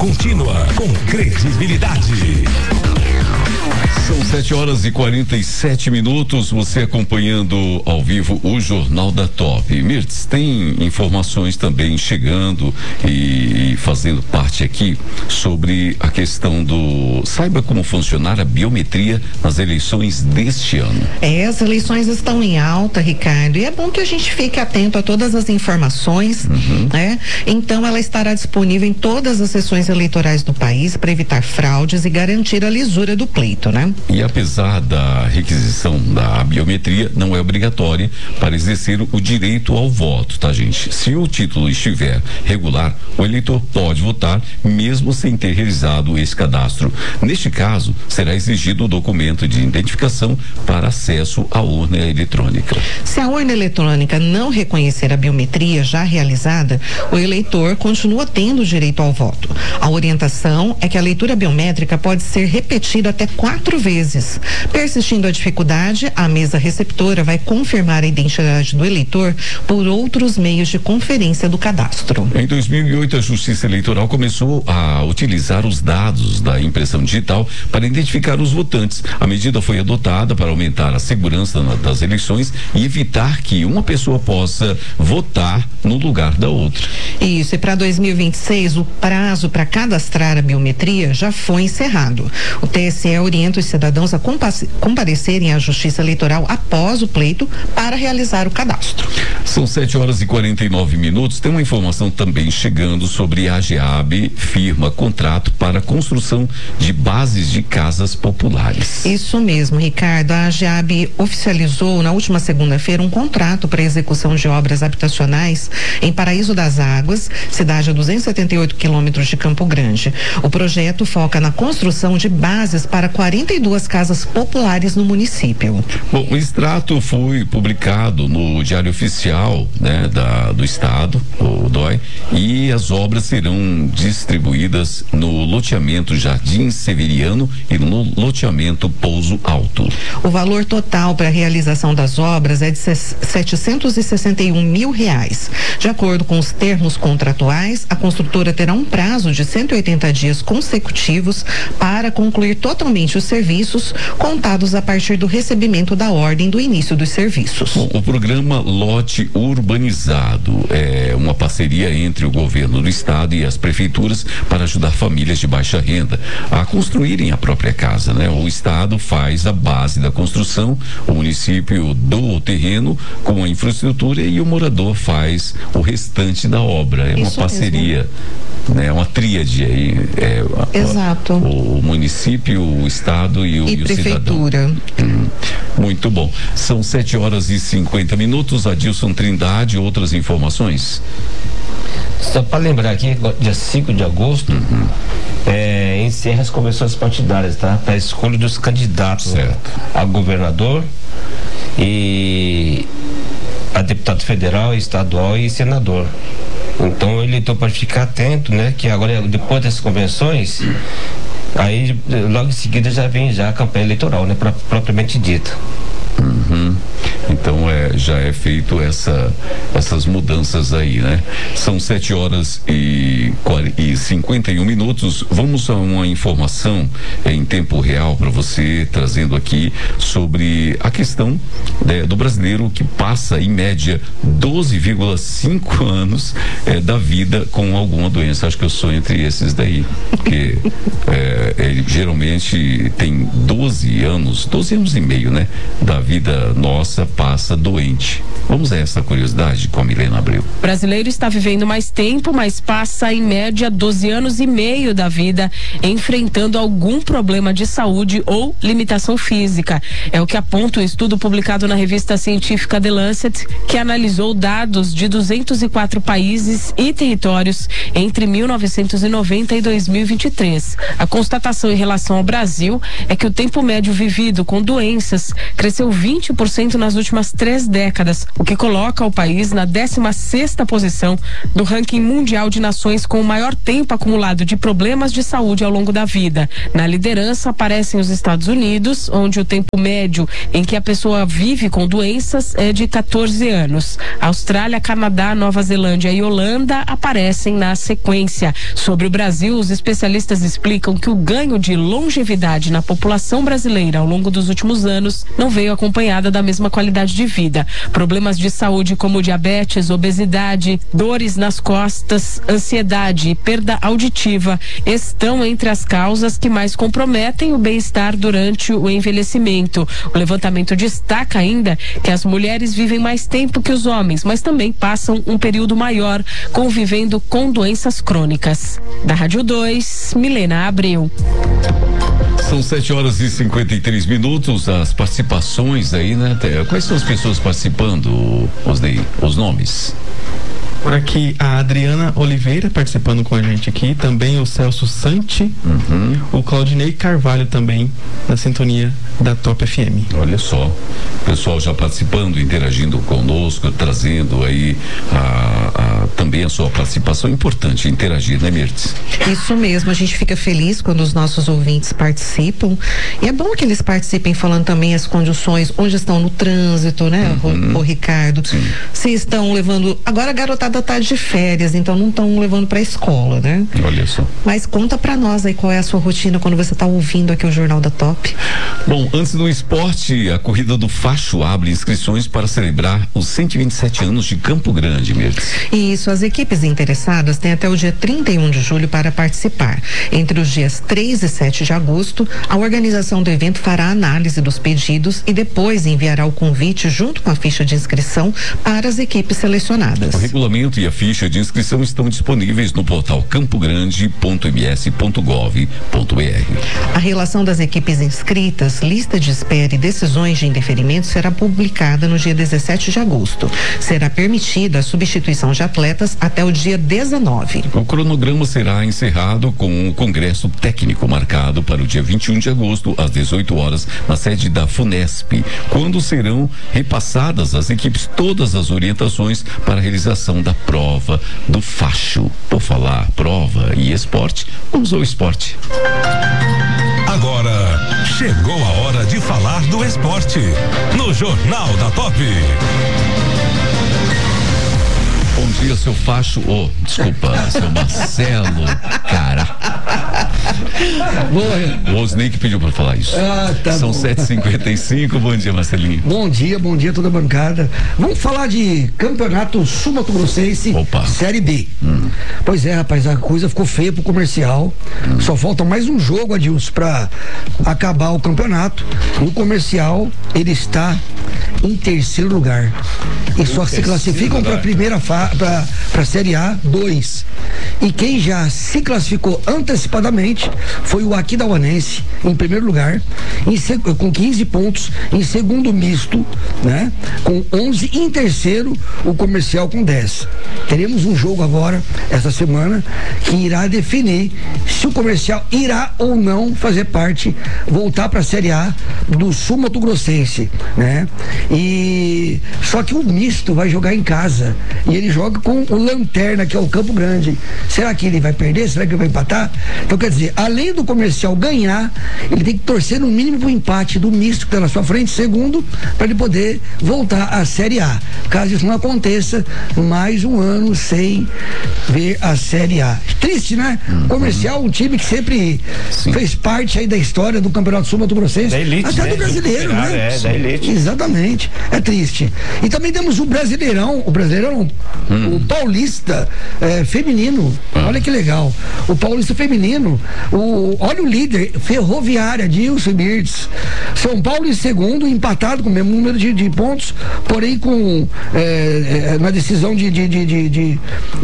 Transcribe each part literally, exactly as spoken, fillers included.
contínua com credibilidade. São sete horas e quarenta e sete minutos, você acompanhando ao vivo o Jornal da Top. Mirtz, tem informações também chegando e, e fazendo parte aqui sobre a questão do... Saiba como funcionar a biometria nas eleições deste ano. É, as eleições estão em alta, Ricardo, e é bom que a gente fique atento a todas as informações, uhum. né? Então ela estará disponível em todas as sessões eleitorais do país para evitar fraudes e garantir a lisura do pleito, né? E apesar da requisição da biometria, não é obrigatória para exercer o direito ao voto, tá, gente? Se o título estiver regular, o eleitor pode votar mesmo sem ter realizado esse cadastro. Neste caso, será exigido o documento de identificação para acesso à urna eletrônica. Se a urna eletrônica não reconhecer a biometria já realizada, o eleitor continua tendo direito ao voto. A orientação é que a leitura biométrica pode ser repetida até quatro vezes. Persistindo a dificuldade, a mesa receptora vai confirmar a identidade do eleitor por outros meios de conferência do cadastro. Em dois mil e oito, a Justiça Eleitoral começou a utilizar os dados da impressão digital para identificar os votantes. A medida foi adotada para aumentar a segurança na, das eleições e evitar que uma pessoa possa votar no lugar da outra. Isso, e para dois mil e vinte e seis, o prazo para cadastrar a biometria já foi encerrado. O T S E orienta os cidadãos a comparecerem à Justiça Eleitoral após o pleito para realizar o cadastro. São sete horas e quarenta e nove minutos. Tem uma informação também chegando sobre a AGEAB firma contrato para a construção de bases de casas populares. Isso mesmo, Ricardo. A AGEAB oficializou na última segunda-feira um contrato para execução de obras habitacionais em Paraíso das Águas, cidade a duzentos e setenta e oito quilômetros de Campo Grande. O projeto foca na construção de bases para quarenta e duas casas populares no município. Bom, o extrato foi publicado no Diário Oficial, né, da, do Estado, o D O I, e as obras serão distribuídas no loteamento Jardim Severiano e no loteamento Pouso Alto. O valor total para a realização das obras é de setecentos e sessenta e um mil reais. De acordo com os termos contratuais, a construtora terá um prazo de cento e oitenta dias consecutivos para concluir totalmente os serviços, contados a partir do recebimento da ordem do início dos serviços. Bom, o programa Lote Urbanizado é uma parceria entre o governo do estado e as prefeituras para ajudar famílias de baixa renda a construírem a própria casa, né? O estado faz a base da construção, o município doa o terreno com a infraestrutura e o morador faz o restante da obra. É uma Isso parceria, mesmo. né? Uma tríade aí. É, Exato. O, o município, o estado e o, e e o prefeitura. cidadão. Hum, muito bom. São sete horas e cinquenta minutos. Adilson Trindade, outras informações? Só para lembrar aqui, dia cinco de agosto, uhum. é, encerra as convenções partidárias, tá? Para a escolha dos candidatos certo. a governador e a deputado federal, estadual e senador. Então o eleitor pode ficar atento, né? Que agora, depois das convenções, aí logo em seguida já vem já a campanha eleitoral, né? Pra, propriamente dita. Uhum. Então é, já é feito essa, essas mudanças aí, né? São sete horas e, e cinquenta e um minutos. Vamos a uma informação em tempo real para você, trazendo aqui sobre a questão né, do brasileiro que passa em média doze vírgula cinco anos é, da vida com alguma doença. Acho que eu sou entre esses daí, porque é, ele geralmente tem doze anos, doze anos e meio, né? Da vida nossa passa doente. Vamos a essa curiosidade com a Milena Abreu. O brasileiro está vivendo mais tempo, mas passa em média doze anos e meio da vida enfrentando algum problema de saúde ou limitação física. É o que aponta um estudo publicado na revista científica The Lancet, que analisou dados de duzentos e quatro países e territórios entre mil novecentos e noventa e dois mil e vinte e três. A constatação em relação ao Brasil é que o tempo médio vivido com doenças cresceu vinte vinte por cento nas últimas três décadas, o que coloca o país na décima sexta posição do ranking mundial de nações com o maior tempo acumulado de problemas de saúde ao longo da vida. Na liderança aparecem os Estados Unidos, onde o tempo médio em que a pessoa vive com doenças é de quatorze anos. Austrália, Canadá, Nova Zelândia e Holanda aparecem na sequência. Sobre o Brasil, os especialistas explicam que o ganho de longevidade na população brasileira ao longo dos últimos anos não veio acompanhada da mesma qualidade de vida. Problemas de saúde como diabetes, obesidade, dores nas costas, ansiedade e perda auditiva estão entre as causas que mais comprometem o bem-estar durante o envelhecimento. O levantamento destaca ainda que as mulheres vivem mais tempo que os homens, mas também passam um período maior convivendo com doenças crônicas. Da Rádio dois, Milena Abreu. São sete horas e cinquenta e três minutos. As participações aí, né? Quais são as pessoas participando, Osnei? Os nomes? Por aqui a Adriana Oliveira participando com a gente aqui, também o Celso Santi, uhum. o Claudinei Carvalho também na sintonia da Top F M. Olha só, o pessoal já participando, interagindo conosco, trazendo aí a, a, também a sua participação. Importante interagir, né, Mirtes? Isso mesmo, a gente fica feliz quando os nossos ouvintes participam, e é bom que eles participem falando também as condições, onde estão no trânsito, né, uhum. o, o Ricardo, Sim. se estão levando, agora a garotada tá de férias, então não estão levando pra escola, né? Olha só. Mas conta pra nós aí qual é a sua rotina quando você tá ouvindo aqui o Jornal da Top. Bom, antes do esporte, a corrida do Facho abre inscrições para celebrar os cento e vinte e sete anos de Campo Grande, Mirtes. Isso, as equipes interessadas têm até o dia trinta e um de julho para participar. Entre os dias três e sete de agosto, a organização do evento fará análise dos pedidos e depois enviará o convite junto com a ficha de inscrição para as equipes selecionadas. O regulamento e a ficha de inscrição estão disponíveis no portal campo grande ponto m s ponto gov ponto b r. A relação das equipes inscritas, lista de espera e decisões de indeferimento será publicada no dia dezessete de agosto. Será permitida a substituição de atletas até o dia dezenove. O cronograma será encerrado com o congresso técnico marcado para o dia vinte e um de agosto, às dezoito horas, na sede da Funesp, quando serão repassadas às equipes todas as orientações para a realização da prova do Facho. Por falar prova e esporte, vamos ao esporte. Agora chegou a hora de falar do esporte no Jornal da Top. Bom dia, seu Facho. Oh, desculpa, seu Marcelo, cara. O Osnei que pediu pra falar isso. Ah, tá São bom. sete e cinquenta e cinco. Bom dia, Marcelinho. Bom dia, bom dia a toda a bancada. Vamos falar de Campeonato Sul-Mato-Grossense, Opa. Série B. Hum. Pois é, rapaz, a coisa ficou feia pro comercial. Hum. Só falta mais um jogo, Adilson, pra acabar o campeonato. E o comercial, ele está em terceiro lugar. E só se classificam para a primeira fase, para a Série A dois. E quem já se classificou antecipadamente foi o Aquidauanense, em primeiro lugar, em seg- com quinze pontos, em segundo misto, né? Com onze, e em terceiro o Comercial com dez. Teremos um jogo agora, essa semana, que irá definir se o Comercial irá ou não fazer parte, voltar para a Série A do Sul-Mato-Grossense, né? E só que o misto vai jogar em casa e ele joga com o Lanterna, que é o Campo Grande. Será que ele vai perder? Será que ele vai empatar? Então, quer dizer, além do Comercial ganhar, ele tem que torcer no mínimo pro empate do misto que está na sua frente, segundo, para ele poder voltar à Série A. Caso isso não aconteça, mais um ano sem ver a Série A. Triste, né? Uhum. Comercial, um time que sempre Sim. fez parte aí da história do Campeonato Sul-Mato-Grossense, da elite, até né? do brasileiro, do né? É, da elite. Exatamente. É triste. E também temos o Brasileirão, o Brasileirão, hum. o Paulista é, feminino. Ah. Olha que legal. O Paulista feminino, o, olha o líder, Ferroviária, Dilson Mirtz. São Paulo em segundo, empatado com o mesmo número de, de pontos, porém com é, é, na decisão de, de, de, de, de, de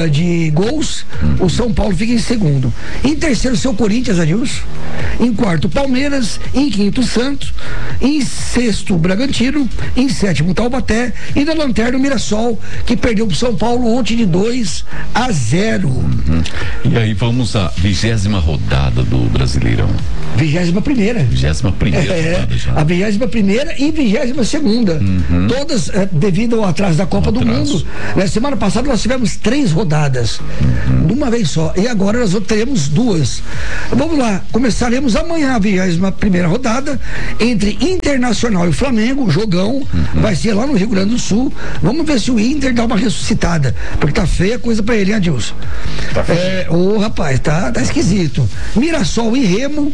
uh, de gols, o São Paulo fica em segundo. Em terceiro, seu Corinthians, Adilson. Em quarto, Palmeiras. Em quinto, Santos. Em sexto, Bragantino. Em sétimo, Taubaté. E na lanterna, o Mirassol, que perdeu pro São Paulo ontem de dois a zero. Uhum. E aí vamos à vigésima rodada do Brasileirão. Vigésima primeira. Vigésima primeira é, rodada já. A vigésima primeira e vigésima segunda. Uhum. Todas é, devido ao atraso da Copa do Mundo. Na semana passada nós tivemos três rodadas. Uhum. De uma vez só. E agora nós teremos duas. Vamos lá. Começaremos amanhã a vigésima primeira rodada entre Internacional e Flamengo. Jogão. Uhum. Vai ser lá no Rio Grande do Sul. Vamos ver se o Inter dá uma ressuscitada. Porque tá feia a coisa pra ele, hein, Adilson? Tá é, ô rapaz, tá, tá esquisito. Mirassol e Remo.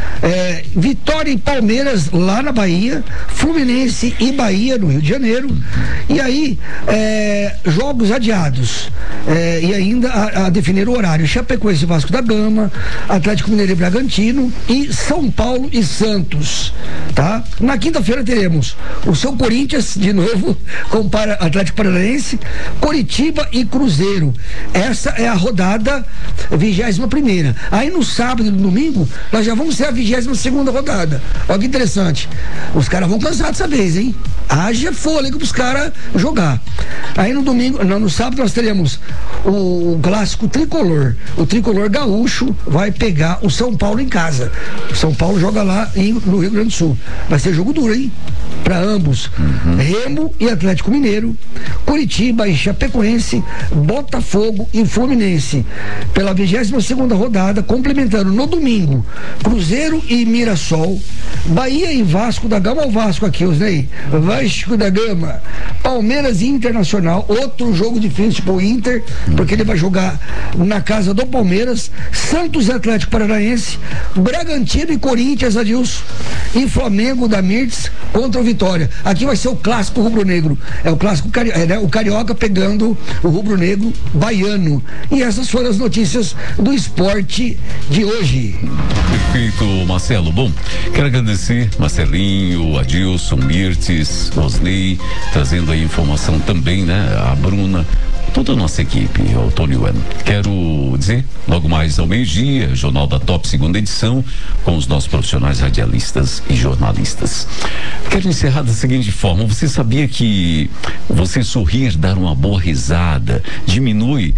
É, Vitória e Palmeiras lá na Bahia, Fluminense e Bahia no Rio de Janeiro, e aí é, jogos adiados é, e ainda a, a definir o horário: Chapecoense e Vasco da Gama, Atlético Mineiro e Bragantino e São Paulo e Santos, tá? Na quinta-feira teremos o seu Corinthians de novo com o Atlético Paranaense, Coritiba e Cruzeiro. Essa é a rodada vigésima primeira. Aí no sábado e no domingo nós já vamos ter a vigésima segunda rodada. Olha que interessante. Os caras vão cansar dessa vez, hein? Haja fôlego pros caras jogar. Aí no domingo, não, no sábado nós teremos o, o clássico tricolor. O tricolor gaúcho vai pegar o São Paulo em casa. O São Paulo joga lá em, no Rio Grande do Sul. Vai ser jogo duro, hein? Para ambos. Uhum. Remo e Atlético Mineiro, Coritiba e Chapecoense, Botafogo e Fluminense. Pela vigésima segunda rodada, complementando no domingo, Cruzeiro e Mirassol, Bahia e Vasco da Gama, o Vasco aqui, os Ney, Vasco da Gama, Palmeiras e Internacional, outro jogo difícil pro Inter, porque ele vai jogar na casa do Palmeiras, Santos e Atlético Paranaense, Bragantino e Corinthians, Adilson, e Flamengo da Mirtz contra o Vitória. Aqui vai ser o clássico rubro-negro, é o clássico cari- é, né? o carioca pegando o rubro-negro baiano. E essas foram as notícias do esporte de hoje. Perfeito, Marcelo. Bom, quero agradecer Marcelinho, Adilson, Mirtes, Osney, trazendo aí informação também, né? A Bruna, toda a nossa equipe, o Tony Wen. Quero dizer, logo mais ao meio-dia, Jornal da Top, segunda edição, com os nossos profissionais radialistas e jornalistas. Quero encerrar da seguinte forma: você sabia que você sorrir, dar uma boa risada, diminui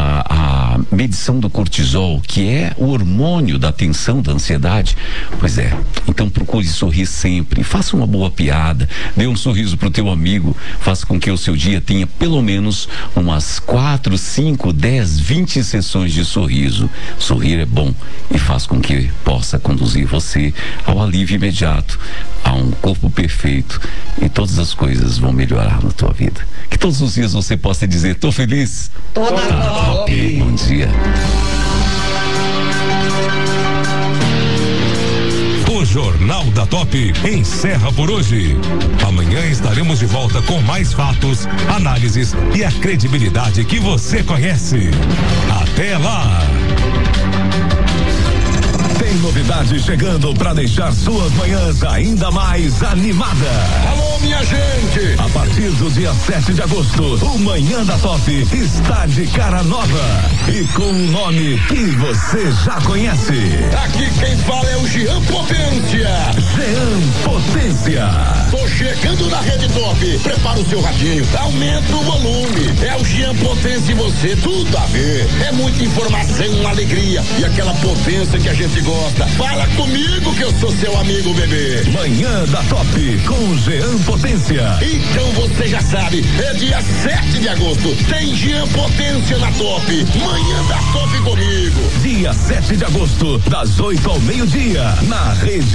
a, a medição do cortisol, que é o hormônio da tensão, da ansiedade? Pois é, então procure sorrir sempre, faça uma boa piada, dê um sorriso pro teu amigo, faça com que o seu dia tenha pelo menos umas quatro, cinco, dez, vinte sessões de sorriso. Sorrir é bom e faz com que possa conduzir você ao alívio imediato, a um corpo perfeito, e todas as coisas vão melhorar na tua vida. Que todos os dias você possa dizer: tô feliz, Toda tá top. Bom dia. O Jornal da Top encerra por hoje. Amanhã estaremos de volta com mais fatos, análises e a credibilidade que você conhece. Até lá! Tem novidade chegando para deixar suas manhãs ainda mais animadas. Alô, minha gente! A partir do dia sete de agosto, o Manhã da Top está de cara nova e com um nome que você já conhece. Aqui quem fala é o Jean Potência. Jean Potência. Tô chegando na Rede Top. Prepara o seu radinho, aumenta o volume. É o Jean Potência e você, tudo a ver. É muita informação, alegria e aquela potência que a gente gosta. Fala comigo que eu sou seu amigo, bebê. Manhã da Top com Jean Potência. Então você já sabe, é dia sete de agosto. Tem Jean Potência na Top. Manhã da Top comigo. Dia sete de agosto, das oito ao meio-dia, na Rede